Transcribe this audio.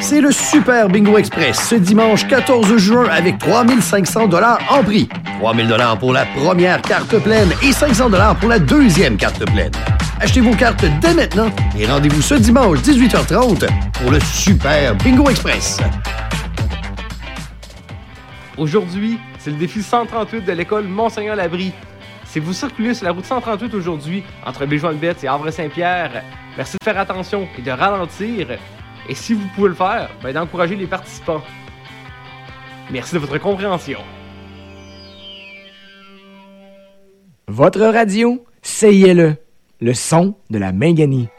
C'est le Super Bingo Express ce dimanche 14 juin avec 3500 $ en prix. 3000 $ pour la première carte pleine et 500 $ pour la deuxième carte pleine. Achetez vos cartes dès maintenant et rendez-vous ce dimanche 18h30 pour le Super Bingo Express. Aujourd'hui, c'est le défi 138 de l'école Monseigneur-Labrie. Si vous circulez sur la route 138 aujourd'hui, entre Béjoin-de-Bette et Havre-Saint-Pierre, merci de faire attention et de ralentir. Et si vous pouvez le faire, d'encourager les participants. Merci de votre compréhension. Votre radio, CILE, le son de la Minganie.